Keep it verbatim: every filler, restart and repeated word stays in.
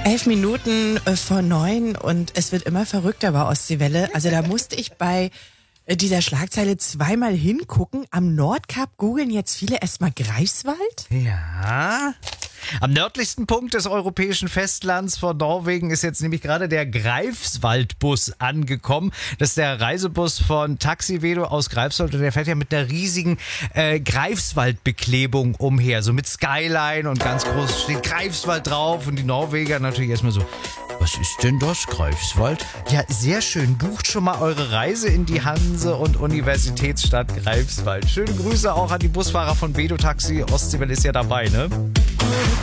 Elf Minuten äh, vor neun und es wird immer verrückter bei Ostseewelle. Also da musste ich bei äh, dieser Schlagzeile zweimal hingucken. Am Nordkap googeln jetzt viele erstmal Greifswald. Ja. Am nördlichsten Punkt des europäischen Festlands vor Norwegen ist jetzt nämlich gerade der Greifswaldbus angekommen. Das ist der Reisebus von Taxivedo aus Greifswald und der fährt ja mit einer riesigen äh, Greifswaldbeklebung umher. So mit Skyline und ganz groß steht Greifswald drauf und die Norweger natürlich erstmal so, was ist denn das, Greifswald? Ja, sehr schön. Bucht schon mal eure Reise in die Hanse- und Universitätsstadt Greifswald. Schöne Grüße auch an die Busfahrer von Vedo Taxi. Ostseewelle ist ja dabei, ne?